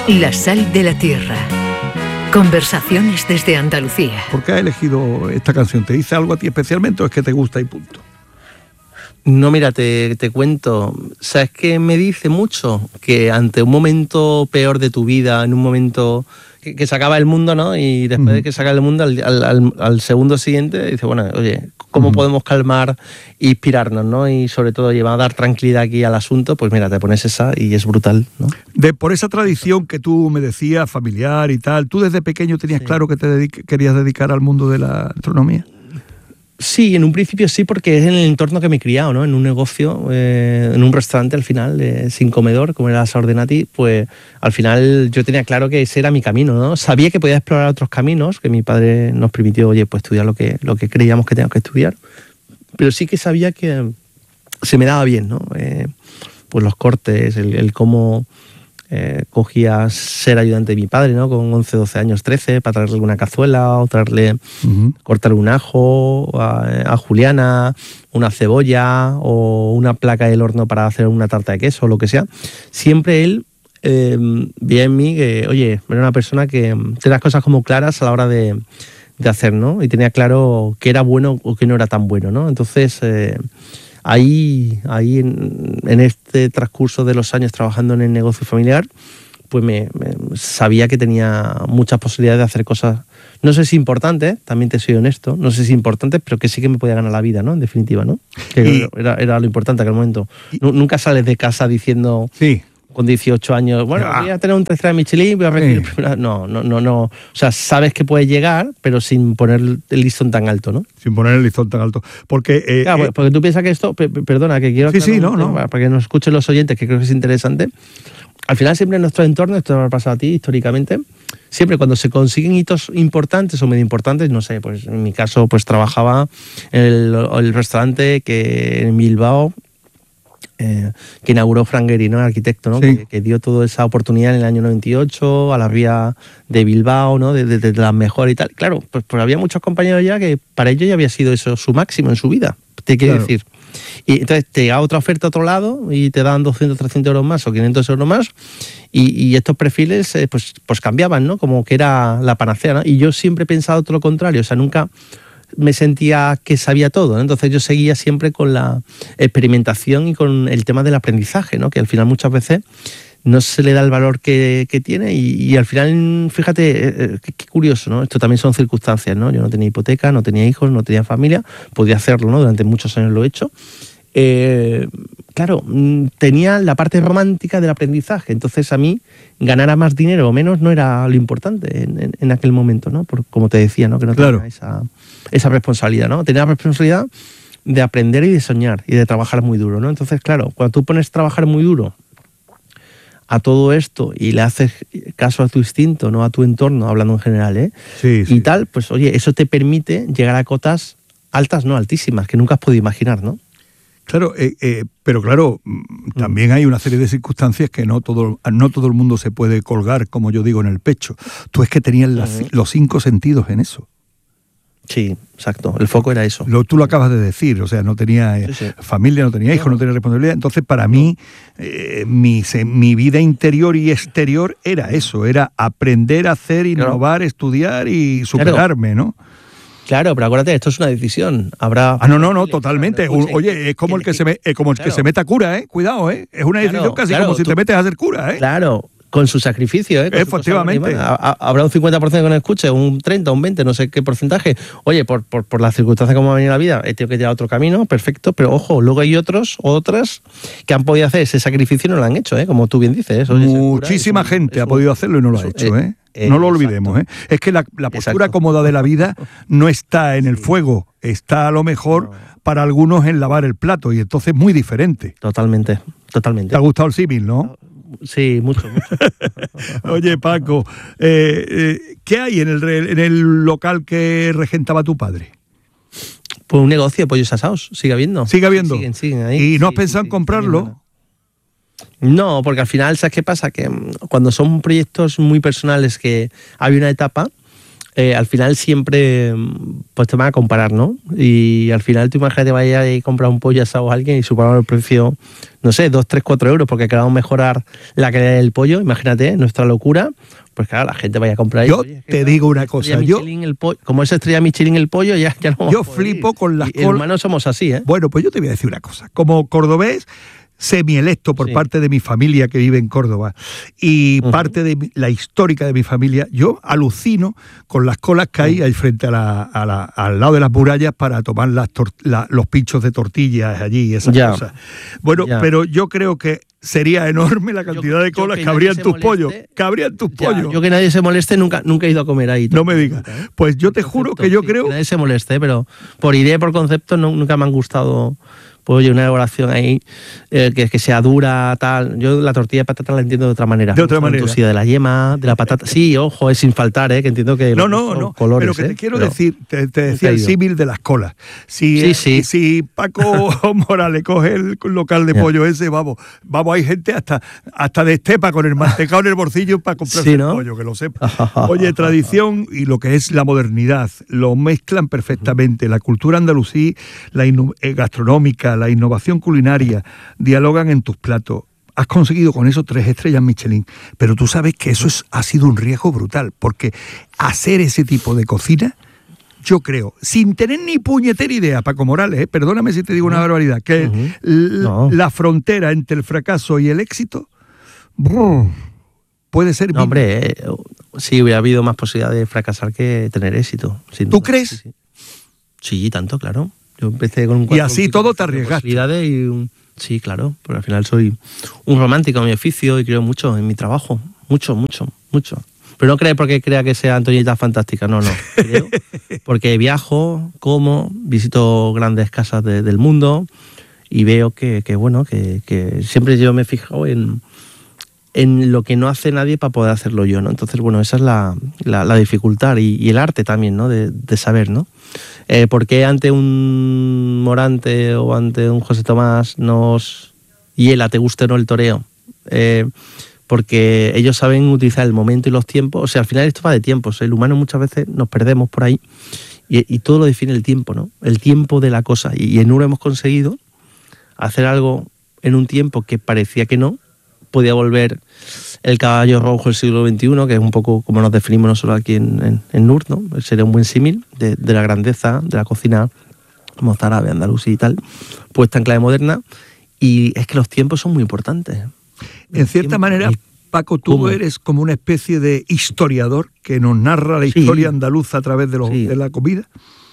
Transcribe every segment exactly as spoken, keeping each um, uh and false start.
La sal de la tierra. Conversaciones desde Andalucía. ¿Por qué has elegido esta canción? ¿Te dice algo a ti especialmente o es que te gusta y punto? No, mira, te, te cuento. ¿Sabes qué me dice mucho? Que ante un momento peor de tu vida, en un momento que, que se acaba el mundo, ¿no? Y después uh-huh. de que se acaba el mundo, al, al, al segundo siguiente, dice, bueno, oye, ¿cómo uh-huh. podemos calmar e inspirarnos, ¿no? Y sobre todo llevar a dar tranquilidad aquí al asunto, pues mira, te pones esa y es brutal, ¿no? De, por esa tradición que tú me decías, familiar y tal, ¿tú desde pequeño tenías sí. claro que te dedique, querías dedicar al mundo de la astronomía? Sí, en un principio sí, porque es en el entorno que me he criado, ¿no? En un negocio, eh, en un restaurante al final, eh, sin comedor, como era la Saordenati, pues al final yo tenía claro que ese era mi camino, ¿no? Sabía que podía explorar otros caminos, que mi padre nos permitió, oye, pues estudiar lo que, lo que creíamos que teníamos que estudiar, pero sí que sabía que se me daba bien, ¿no? Eh, pues los cortes, el, el cómo... Eh, cogía ser ayudante de mi padre, ¿no? Con once, doce años, trece, para traerle una cazuela o traerle, uh-huh. cortarle un ajo a, a Juliana, una cebolla o una placa del horno para hacer una tarta de queso o lo que sea. Siempre él eh, veía en mí que, oye, era una persona que tenía las cosas como claras a la hora de, de hacer, ¿no? Y tenía claro qué era bueno o qué no era tan bueno, ¿no? Entonces... Eh, Ahí, ahí en, en este transcurso de los años trabajando en el negocio familiar, pues me, me sabía que tenía muchas posibilidades de hacer cosas, no sé si importantes, también te soy honesto, no sé si importantes, pero que sí que me podía ganar la vida, ¿no? En definitiva, ¿no? Que y, era, era lo importante en aquel momento. Y, Nunca sales de casa diciendo... Sí. Con dieciocho años, bueno, ah. voy a tener un tercera de Michelin, voy a recibir sí. no, no, no, no. O sea, sabes que puedes llegar, pero sin poner el listón tan alto, ¿no? Sin poner el listón tan alto. Porque, eh, claro, eh, porque tú piensas que esto, perdona, que quiero... Sí, sí, no, no. Para que nos escuchen los oyentes, que creo que es interesante. Al final siempre en nuestro entorno, esto me ha pasado a ti históricamente, siempre cuando se consiguen hitos importantes o medio importantes, no sé, pues en mi caso pues trabajaba en el, el restaurante que en Bilbao, Eh, que inauguró Frank Gehry, ¿no? El arquitecto, ¿no? Sí. Que, que dio toda esa oportunidad en el año noventa y ocho a la ría de Bilbao, ¿no? De, de, de las mejores y tal. Claro, pues, pues había muchos compañeros ya que para ellos ya había sido eso su máximo en su vida, te quiero claro. decir. Y entonces te llega otra oferta a otro lado y te dan doscientos, trescientos euros más o quinientos euros más y, y estos perfiles eh, pues, pues cambiaban, ¿no? Como que era la panacea, ¿no? Y yo siempre he pensado todo lo contrario, o sea, nunca... me sentía que sabía todo, ¿no? Entonces yo seguía siempre con la experimentación y con el tema del aprendizaje, ¿no? Que al final muchas veces no se le da el valor que, que tiene y, y al final, fíjate, eh, qué, qué curioso, ¿no? Esto también son circunstancias, ¿no? Yo no tenía hipoteca, no tenía hijos, no tenía familia, podía hacerlo, ¿no? Durante muchos años lo he hecho. Eh, claro, tenía la parte romántica del aprendizaje, entonces a mí ganar más dinero o menos no era lo importante en, en, en aquel momento, ¿no? Por, como te decía, ¿no? Que no claro. tenía esa, esa responsabilidad, ¿no? Tenía la responsabilidad de aprender y de soñar y de trabajar muy duro, ¿no? Entonces, claro, cuando tú pones trabajar muy duro a todo esto y le haces caso a tu instinto, no a tu entorno, hablando en general, ¿eh? Sí, sí. Y tal, pues oye, eso te permite llegar a cotas altas, no altísimas, que nunca has podido imaginar, ¿no? Claro, eh, eh, pero claro, también hay una serie de circunstancias que no todo, no todo el mundo se puede colgar, como yo digo, en el pecho. Tú es que tenías las, uh-huh. los cinco sentidos en eso. Sí, exacto. El foco era eso. Lo, tú lo acabas de decir, o sea, no tenía eh, sí, sí. familia, no tenía hijos, no. no tenía responsabilidad. Entonces, para mí, eh, mi, se, mi vida interior y exterior era eso, era aprender a hacer, innovar, claro. estudiar y superarme, claro. ¿no? Claro, pero acuérdate, esto es una decisión. Habrá. Ah, no, no, no, totalmente. Un, oye, es como el que se me, es como el claro. que se mete a cura, ¿eh? Cuidado, ¿eh? Es una decisión claro, casi claro, como si tú, te metes a hacer cura, ¿eh? Claro, con su sacrificio, ¿eh? Con Efectivamente. Su Habrá un cincuenta por ciento que no escuche, un treinta, un veinte, no sé qué porcentaje. Oye, por, por, por las circunstancias como ha venido la vida, he tenido que llevar otro camino, perfecto, pero ojo, luego hay otros, otras que han podido hacer ese sacrificio y no lo han hecho, ¿eh? Como tú bien dices. Oye, muchísima cura, gente un, ha podido hacerlo y no lo ha hecho, ¿eh? Eh, no lo olvidemos, ¿eh? Es que la, la postura exacto. cómoda de la vida no está en el sí. fuego, está a lo mejor no. para algunos en lavar el plato y entonces es muy diferente. Totalmente, totalmente. ¿Te ha gustado el símil, no? Sí, mucho, mucho. Oye, Paco, eh, eh, ¿qué hay en el, en el local que regentaba tu padre? Pues un negocio de pollos asados, sigue habiendo. ¿Sigue habiendo? Siguen, siguen ahí. ¿Y no sí, has pensado sí, en comprarlo? No, porque al final, ¿sabes qué pasa? Que cuando son proyectos muy personales que hay una etapa, eh, al final siempre pues te van a comparar, ¿no? Y al final tú imagínate vaya y comprar un pollo asado a alguien y supongo el precio, no sé, dos, tres, cuatro euros porque queramos mejorar la calidad del pollo, imagínate, nuestra locura. Pues claro, la gente vaya a comprar. Yo oye, te digo una cosa, yo el pollo, como es estrella Michelin el pollo, ya, ya no. Yo flipo con las cosas. Humanos somos así, ¿eh? Bueno, pues yo te voy a decir una cosa. Como cordobés, semielecto por sí. parte de mi familia que vive en Córdoba y uh-huh. parte de mi, la histórica de mi familia, yo alucino con las colas que hay uh-huh. ahí frente a la, a la, al lado de las murallas para tomar las tor- la, los pinchos de tortillas allí y esas ya. cosas. Bueno, ya. pero yo creo que sería enorme la cantidad yo, de colas que, que habrían tus moleste, pollos. Que habrían tus ya, pollos. Yo que nadie se moleste, nunca, nunca he ido a comer ahí. No me digas. ¿eh? Pues yo te juro concepto, que yo sí, creo... Que nadie se moleste, pero por idea y por concepto no, nunca me han gustado... Pues una elaboración ahí eh, que, que sea dura, tal. Yo la tortilla de patata la entiendo de otra manera. De otra manera. Sí, de la yema, de la patata. Sí, ojo, es sin faltar, ¿eh? Que entiendo que no, no, no. colores, pero que te ¿eh? quiero pero decir, te, te decía el símil de las colas. Si, sí, eh, sí. si Paco Morales coge el local de yeah. pollo ese, vamos, vamos, hay gente hasta, hasta de Estepa con el mantecado en el bolsillo para comprarse sí, ¿no? el pollo, que lo sepa. Oye, tradición y lo que es la modernidad lo mezclan perfectamente. La cultura andalusí, la inu- eh, gastronómica, la innovación culinaria, culinaria, dialogan en tus platos. Has conseguido con eso tres estrellas Michelin, pero tú sabes que eso es, ha sido un riesgo brutal, porque hacer ese tipo de cocina, yo creo, sin tener ni puñetera idea, Paco Morales, ¿eh? Perdóname si te digo una barbaridad, que uh-huh. l- no. la frontera entre el fracaso y el éxito brr, puede ser... No, hombre, eh, sí, hubiera habido más posibilidad de fracasar que tener éxito. Sin ¿Tú duda. crees? Sí, sí. sí, tanto, claro. Yo empecé con un y así todo te arriesgaste. Y un... Sí, claro, pero al final soy un romántico en mi oficio y creo mucho en mi trabajo. Mucho, mucho, mucho. Pero no creo porque crea que sea Antonieta fantástica, no, no. Creo porque viajo, como, visito grandes casas de, del mundo y veo que, que bueno, que, que siempre yo me he fijado en, en lo que no hace nadie para poder hacerlo yo, ¿no? Entonces, bueno, esa es la, la, la dificultad y, y el arte también, ¿no? De, de saber, ¿no? Eh, ¿Por qué ante un Morante o ante un José Tomás nos hiela, te guste o no el toreo? Eh, porque ellos saben utilizar el momento y los tiempos. O sea, al final esto va de tiempos. El humano muchas veces nos perdemos por ahí y, y todo lo define el tiempo, ¿no? El tiempo de la cosa. Y, y en uno hemos conseguido hacer algo en un tiempo que parecía que no. Podía volver el caballo rojo del siglo veintiuno, que es un poco como nos definimos nosotros aquí en, en, en Nur, ¿no? Sería un buen símil de, de la grandeza de la cocina mozárabe, andalusí y tal, puesta en clave moderna. Y es que los tiempos son muy importantes. En cierta tiempos, manera, Paco, tú ¿cómo? Eres como una especie de historiador que nos narra la historia sí. andaluza a través de, los, sí. de la comida.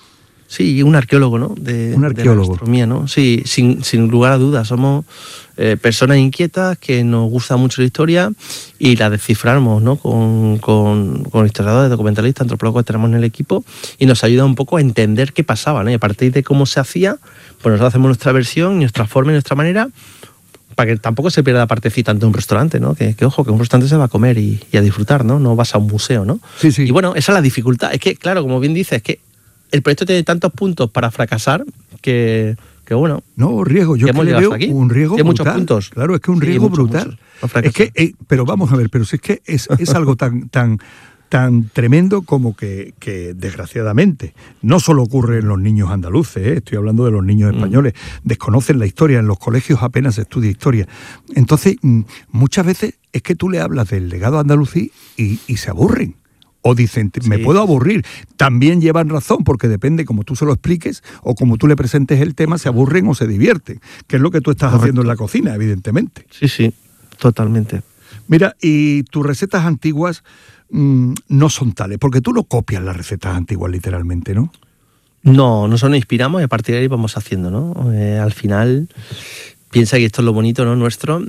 Sí, un arqueólogo, ¿no? De, un arqueólogo. De la gastronomía, ¿no? Sí, sin, sin lugar a dudas. Somos eh, personas inquietas que nos gusta mucho la historia y la desciframos, ¿no? Con, con, con historiadores, documentalistas, antropólogos que tenemos en el equipo y nos ayuda un poco a entender qué pasaba, ¿no? Y a partir de cómo se hacía, pues nosotros hacemos nuestra versión, nuestra forma y nuestra manera para que tampoco se pierda la partecita de un restaurante, ¿no? Que, que ojo, que un restaurante se va a comer y, y a disfrutar, ¿no? No vas a un museo, ¿no? Sí, sí. Y bueno, esa es la dificultad. Es que, claro, como bien dices, es que el proyecto tiene tantos puntos para fracasar que, que bueno... No, riesgo, yo que que le veo aquí. un riesgo Tiene brutal. muchos puntos. Claro, es que un sí, riesgo muchos, brutal. Muchos. Es que, eh, pero vamos a ver, pero si es que es, es algo tan, tan, tan tremendo como que, que, desgraciadamente, no solo ocurre en los niños andaluces, ¿eh? Estoy hablando de los niños españoles, mm. desconocen la historia, en los colegios apenas se estudia historia. Entonces, muchas veces es que tú le hablas del legado andalusí y, y se aburren. O dicen, me sí. puedo aburrir. También llevan razón, porque depende como tú se lo expliques o como tú le presentes el tema, se aburren o se divierten, que es lo que tú estás Correcto. haciendo en la cocina, evidentemente. Sí, sí, totalmente. Mira, y tus recetas antiguas mmm, no son tales, porque tú no copias las recetas antiguas literalmente, ¿no? No, nosotros nos inspiramos y a partir de ahí vamos haciendo, ¿no? Eh, al final... Piensa que esto es lo bonito, ¿no? Nuestro,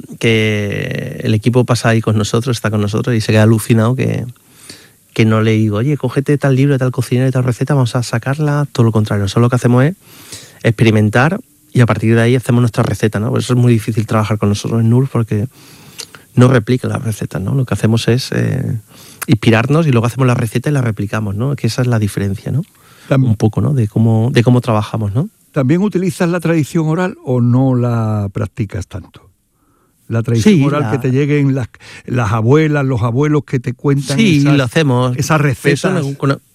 que el equipo pasa ahí con nosotros, está con nosotros y se queda alucinado que... que no le digo, oye, cógete tal libro de tal cocinero de tal receta, vamos a sacarla, todo lo contrario. Nosotros lo que hacemos es experimentar y a partir de ahí hacemos nuestra receta, ¿no? Por eso es muy difícil trabajar con nosotros en Nur porque no replica las recetas, ¿no? Lo que hacemos es eh, inspirarnos y luego hacemos la receta y la replicamos, ¿no? Que esa es la diferencia, ¿no? También, un poco, ¿no? De cómo, de cómo trabajamos, ¿no? ¿También utilizas la tradición oral o no la practicas tanto? La tradición sí, oral, la... que te lleguen las, las abuelas, los abuelos que te cuentan sí, esas, lo hacemos. esas recetas. Con,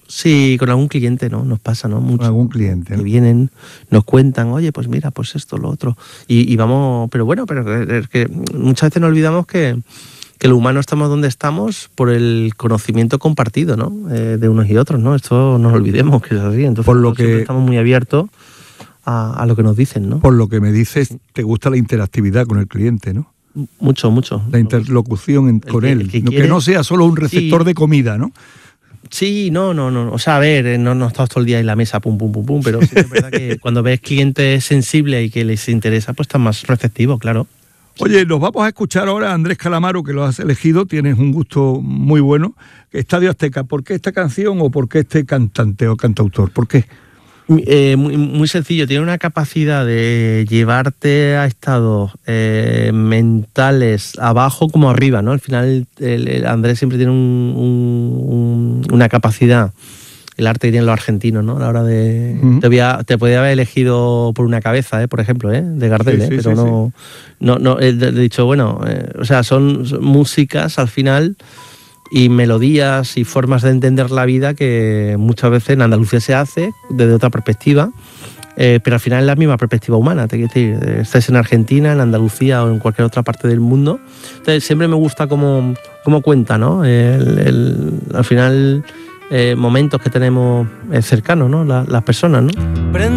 Sí, con algún cliente, ¿no? Nos pasa, ¿no? Mucho. Con algún cliente, ¿no? Que vienen, nos cuentan, oye, pues mira, pues esto, lo otro. Y, y vamos, pero bueno, pero es que muchas veces nos olvidamos que, que los humanos estamos donde estamos por el conocimiento compartido, ¿no? Eh, de unos y otros, ¿no? Esto no lo olvidemos, que es así. Entonces, por lo que estamos muy abiertos a, a lo que nos dicen, ¿no? Por lo que me dices, te gusta la interactividad con el cliente, ¿no? Mucho, mucho. La interlocución en, con que, él. El que, no, quiere, que no sea solo un receptor sí. de comida, ¿no? Sí, no, no, no. O sea, a ver, no, no estamos todo el día en la mesa, pum, pum, pum, pum, pero sí es verdad que cuando ves clientes sensibles y que les interesa, pues están más receptivos, claro. Oye, nos vamos a escuchar ahora a Andrés Calamaro, que lo has elegido, tienes un gusto muy bueno. Estadio Azteca, ¿por qué esta canción o por qué este cantante o cantautor? ¿Por qué? Eh, muy, muy sencillo, tiene una capacidad de llevarte a estados eh, mentales abajo como arriba, ¿no? Al final el, el Andrés siempre tiene un, un, un, una capacidad, el arte que tienen los argentinos, ¿no? A la hora de... Uh-huh. Te, había, te podía haber elegido por una cabeza, ¿eh? Por ejemplo, ¿eh? De Gardel, sí, sí, ¿eh? Pero sí, no, sí. no, no, he dicho, bueno, eh, o sea, son, son músicas al final y melodías y formas de entender la vida que muchas veces en Andalucía se hace desde otra perspectiva, eh, pero al final es la misma perspectiva humana, te quiero decir, estés en Argentina, en Andalucía o en cualquier otra parte del mundo. Entonces siempre me gusta cómo, cómo cuenta, ¿no? El, el, al final, eh, momentos que tenemos cercanos, ¿no? La, las personas, ¿no?